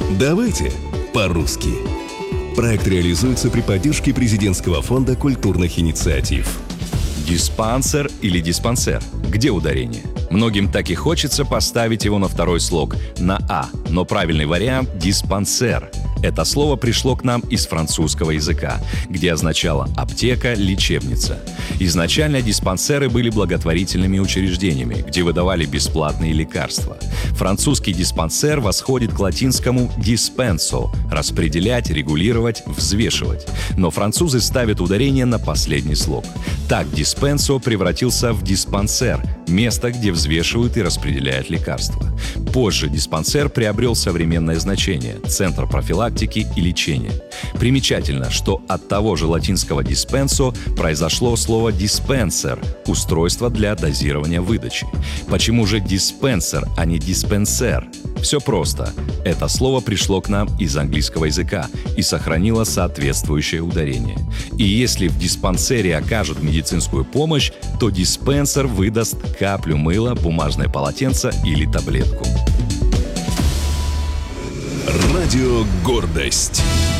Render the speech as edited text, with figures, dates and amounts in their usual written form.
Давайте по-русски. Проект реализуется при поддержке Президентского фонда культурных инициатив. Диспансер или диспансер? Где ударение? Многим так и хочется поставить его на второй слог, на «а», но правильный вариант – диспансер. Это слово пришло к нам из французского языка, где означало «аптека», «лечебница». Изначально диспансеры были благотворительными учреждениями, где выдавали бесплатные лекарства. Французский диспансер восходит к латинскому «dispensо» – распределять, регулировать, взвешивать. Но французы ставят ударение на последний слог. Так диспенсо превратился в диспансер – место, где взвешивают и распределяют лекарства. Позже диспансер приобрел современное значение – центр профилактики и лечения. Примечательно, что от того же латинского «диспенсо» произошло слово «диспенсер» – устройство для дозирования выдачи. Почему же диспенсер, а не диспенсер? Все просто. Это слово пришло к нам из английского языка и сохранило соответствующее ударение. И если в диспансере окажут медицинскую помощь, то диспенсер выдаст каплю мыла, бумажное полотенце или таблетку. Радио «Гордость».